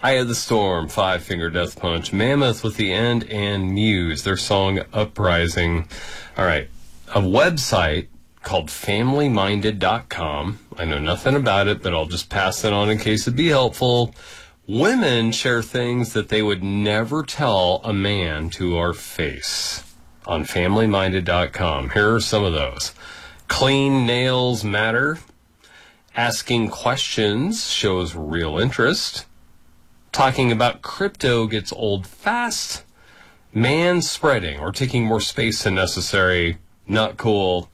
Eye of the Storm, Five Finger Death Punch, Mammoth with the End, and Muse, their song Uprising. All right, a website called FamilyMinded.com. I know nothing about it, but I'll just pass it on in case it'd be helpful. Women share things that they would never tell a man to our face on FamilyMinded.com. Here are some of those. Clean nails matter. Asking questions shows real interest. Talking about crypto gets old fast. Man spreading or taking more space than necessary, not cool.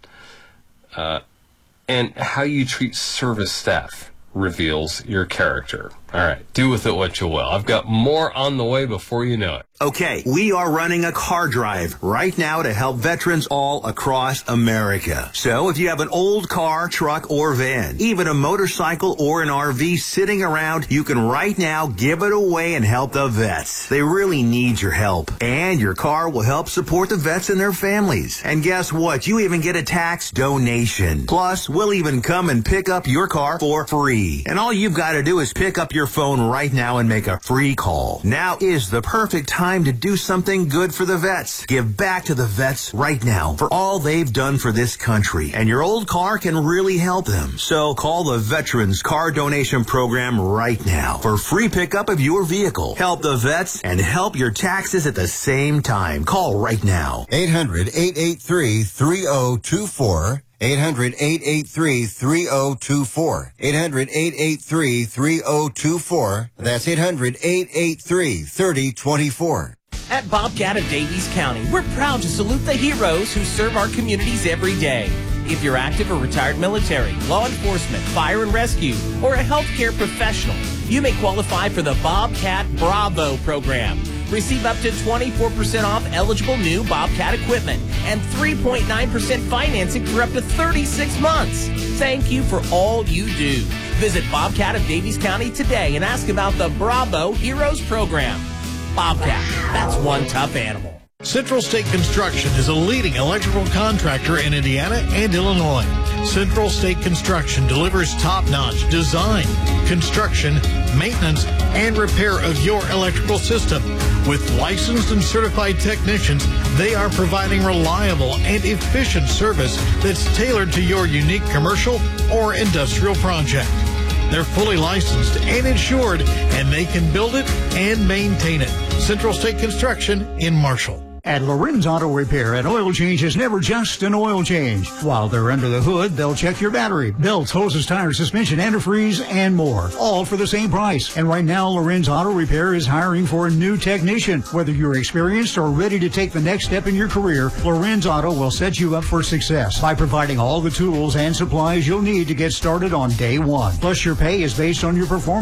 And how you treat service staff reveals your character. All right, do with it what you will. I've got more on the way before you know it. Okay, we are running a car drive right now to help veterans all across America. So if you have an old car, truck, or van, even a motorcycle or an RV sitting around, you can right now give it away and help the vets. They really need your help. And your car will help support the vets and their families. And guess what? You even get a tax donation. Plus, we'll even come and pick up your car for free. And all you've got to do is pick up your phone right now and make a free call. Now is the perfect time to do something good for the vets. Give back to the vets right now for all they've done for this country. And your old car can really help them. So call the Veterans Car Donation Program right now for free pickup of your vehicle. Help the vets and help your taxes at the same time. Call right now. 800-883-3024. 800-883-3024. 800-883-3024. That's 800-883-3024. At Bobcat of Davies County, we're proud to salute the heroes who serve our communities every day. If you're active or retired military, law enforcement, fire and rescue, or a healthcare professional, you may qualify for the Bobcat Bravo program. Receive up to 24% off eligible new Bobcat equipment and 3.9% financing for up to 36 months. Thank you for all you do. Visit Bobcat of Davies County today and ask about the Bravo Heroes program. Bobcat, that's one tough animal. Central State Construction is a leading electrical contractor in Indiana and Illinois. Central State Construction delivers top-notch design, construction, maintenance, and repair of your electrical system. With licensed and certified technicians, they are providing reliable and efficient service that's tailored to your unique commercial or industrial project. They're fully licensed and insured, and they can build it and maintain it. Central State Construction in Marshall. At Lorenz Auto Repair, an oil change is never just an oil change. While they're under the hood, they'll check your battery, belts, hoses, tires, suspension, antifreeze, and more. All for the same price. And right now, Lorenz Auto Repair is hiring for a new technician. Whether you're experienced or ready to take the next step in your career, Lorenz Auto will set you up for success by providing all the tools and supplies you'll need to get started on day one. Plus, your pay is based on your performance.